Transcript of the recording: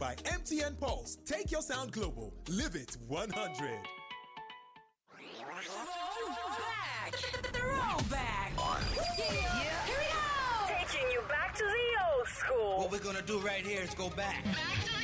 by MTN Pulse. Take your sound global. Live it 100. Throwback. Yeah. Here we go. Taking you back to the old school. What we're gonna do right here is go back. Back to the